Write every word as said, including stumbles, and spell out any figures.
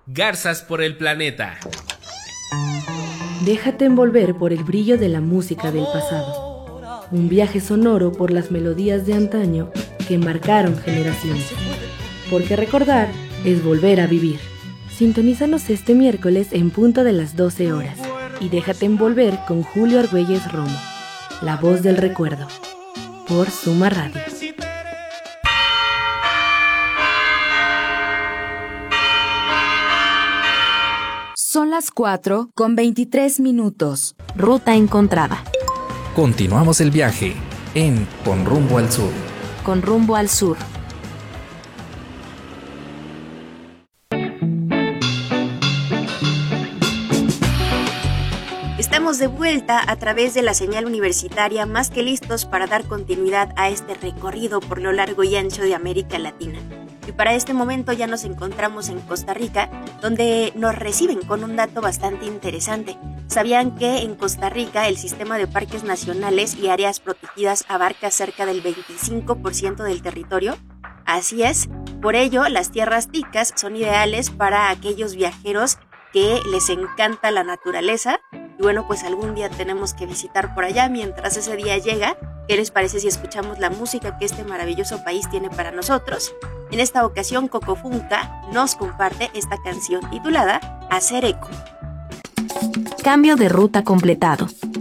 Garzas por el planeta. Déjate envolver por el brillo de la música del pasado. Un viaje sonoro por las melodías de antaño que marcaron generaciones. Porque recordar es volver a vivir. Sintonízanos este miércoles en punto de las doce horas. Y déjate envolver con Julio Argüelles Romo, la voz del recuerdo, por Suma Radio. Son las cuatro con veintitrés minutos. Ruta encontrada. Continuamos el viaje en Con Rumbo al Sur. Con rumbo al sur. Estamos de vuelta a través de la señal universitaria, más que listos para dar continuidad a este recorrido por lo largo y ancho de América Latina. Y para este momento ya nos encontramos en Costa Rica, donde nos reciben con un dato bastante interesante. ¿Sabían que en Costa Rica el sistema de parques nacionales y áreas protegidas abarca cerca del veinticinco por ciento del territorio? Así es, por ello las tierras ticas son ideales para aquellos viajeros que les encanta la naturaleza. Y bueno, pues algún día tenemos que visitar por allá. Mientras ese día llega, ¿qué les parece si escuchamos la música que este maravilloso país tiene para nosotros? En esta ocasión, Coco Funka nos comparte esta canción titulada Hacer Eco. Cambio de ruta completado.